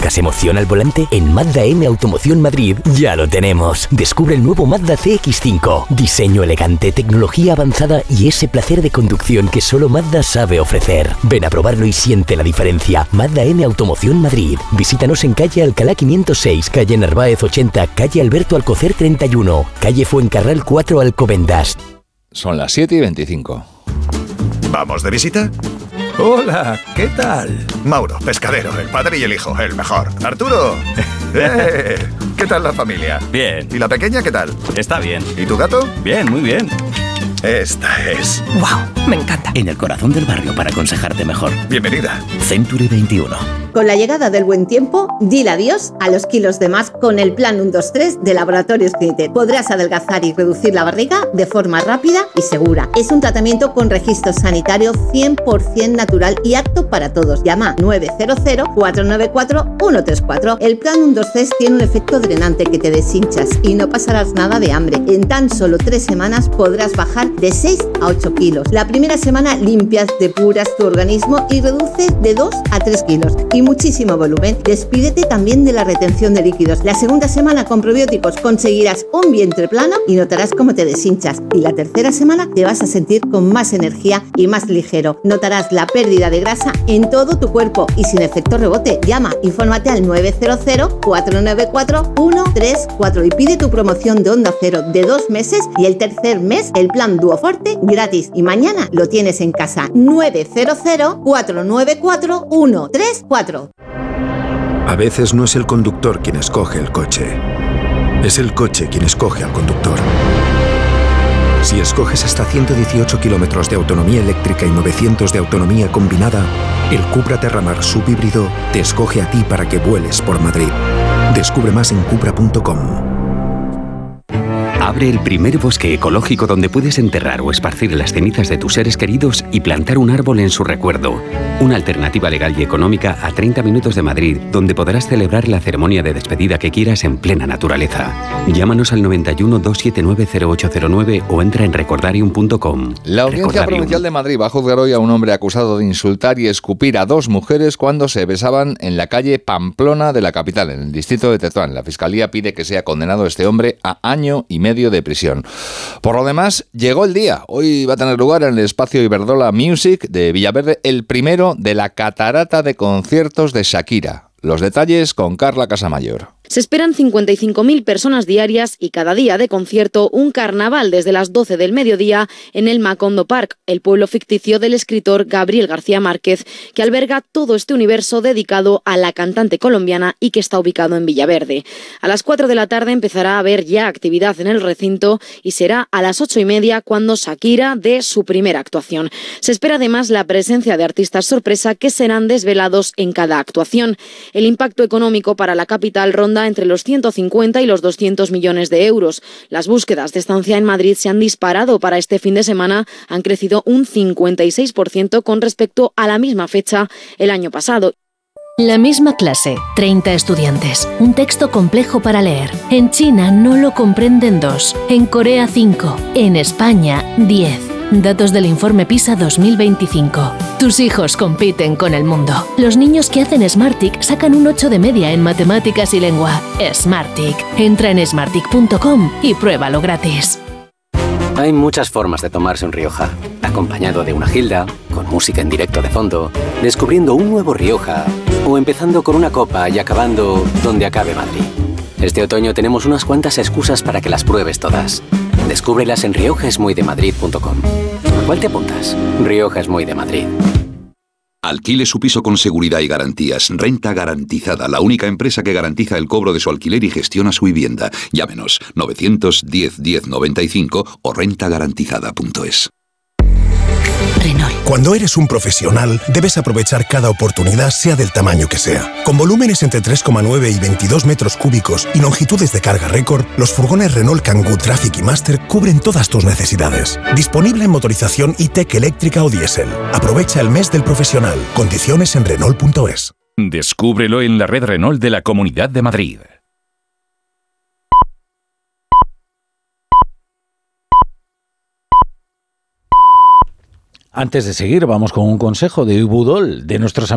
¿Buscas emoción al volante? En Mazda M Automoción Madrid ya lo tenemos. Descubre el nuevo Mazda CX-5. Diseño elegante, tecnología avanzada y ese placer de conducción que solo Mazda sabe ofrecer. Ven a probarlo y siente la diferencia. Mazda M Automoción Madrid. Visítanos en calle Alcalá 506, calle Narváez 80, calle Alberto Alcocer 31, calle Fuencarral 4 Alcobendas. Son las 7:25. ¿Vamos de visita? Hola, ¿qué tal? Mauro, pescadero, el padre y el hijo, el mejor. Arturo, ¿qué tal la familia? Bien. ¿Y la pequeña qué tal? Está bien. ¿Y tu gato? Bien, muy bien. Esta es. ¡Wow! Me encanta. En el corazón del barrio para aconsejarte mejor. Bienvenida. Century 21. Con la llegada del buen tiempo, dile adiós a los kilos de más con el plan 1-2-3 de Laboratorios Clinitet. Podrás adelgazar y reducir la barriga de forma rápida y segura. Es un tratamiento con registro sanitario 100% natural y apto para todos. Llama 900-494-134. El plan 1-2-3 tiene un efecto drenante que te deshinchas y no pasarás nada de hambre. En tan solo 3 semanas podrás bajar de 6 a 8 kilos. La primera semana limpias, depuras tu organismo y reduces de 2 a 3 kilos. Y muchísimo volumen. Despídete también de la retención de líquidos. La segunda semana con probióticos conseguirás un vientre plano y notarás cómo te deshinchas. Y la tercera semana te vas a sentir con más energía y más ligero. Notarás la pérdida de grasa en todo tu cuerpo y sin efecto rebote. Llama, infórmate al 900-494-134 y pide tu promoción de Onda Cero de 2 meses y el tercer mes el plan Duoforte gratis. Y mañana lo tienes en casa. 900-494-134. A veces no es el conductor quien escoge el coche. Es el coche quien escoge al conductor. Si escoges hasta 118 kilómetros de autonomía eléctrica y 900 de autonomía combinada, el Cupra Terramar subhíbrido te escoge a ti para que vueles por Madrid. Descubre más en cupra.com. Abre el primer bosque ecológico donde puedes enterrar o esparcir las cenizas de tus seres queridos y plantar un árbol en su recuerdo. Una alternativa legal y económica a 30 minutos de Madrid, donde podrás celebrar la ceremonia de despedida que quieras en plena naturaleza. Llámanos al 91 279 0809 o entra en recordarium.com. La Audiencia Provincial de Madrid va a juzgar hoy a un hombre acusado de insultar y escupir a 2 mujeres cuando se besaban en la calle Pamplona de la capital, en el distrito de Tetuán. La Fiscalía pide que sea condenado este hombre a 1 año y medio de prisión. Por lo demás, llegó el día. Hoy va a tener lugar en el espacio Iberdrola Music de Villaverde el primero de la catarata de conciertos de Shakira. Los detalles con Carla Casamayor. Se esperan 55.000 personas diarias y cada día de concierto un carnaval desde las 12 del mediodía en el Macondo Park, el pueblo ficticio del escritor Gabriel García Márquez, que alberga todo este universo dedicado a la cantante colombiana y que está ubicado en Villaverde. A las 4 de la tarde empezará a haber ya actividad en el recinto y será a las 8:30 cuando Shakira dé su primera actuación. Se espera además la presencia de artistas sorpresa que serán desvelados en cada actuación. El impacto económico para la capital ronda entre los 150 y los 200 millones de euros. Las búsquedas de estancia en Madrid se han disparado para este fin de semana, han crecido un 56% con respecto a la misma fecha el año pasado. La misma clase, 30 estudiantes, un texto complejo para leer. En China no lo comprenden 2, en Corea 5, en España 10. Datos del informe PISA 2025. Tus hijos compiten con el mundo. Los niños que hacen Smartick sacan un 8 de media en matemáticas y lengua. Smartick. Entra en smartick.com y pruébalo gratis. Hay muchas formas de tomarse un Rioja. Acompañado de una gilda, con música en directo de fondo, descubriendo un nuevo Rioja, o empezando con una copa y acabando donde acabe Madrid. Este otoño tenemos unas cuantas excusas para que las pruebes todas. Descúbrelas en riojaesmuydemadrid.com. ¿A cuál te apuntas? Rioja es muy de Madrid. Alquile su piso con seguridad y garantías. Renta Garantizada, la única empresa que garantiza el cobro de su alquiler y gestiona su vivienda. Llámenos 910 10 95 o rentagarantizada.es. Renault. Cuando eres un profesional, debes aprovechar cada oportunidad, sea del tamaño que sea. Con volúmenes entre 3,9 y 22 metros cúbicos y longitudes de carga récord, los furgones Renault Kangoo Traffic y Master cubren todas tus necesidades. Disponible en motorización e-Tech eléctrica o diésel. Aprovecha el mes del profesional. Condiciones en Renault.es. Descúbrelo en la red Renault de la Comunidad de Madrid. Antes de seguir, vamos con un consejo de Ibudol, de nuestros amigos.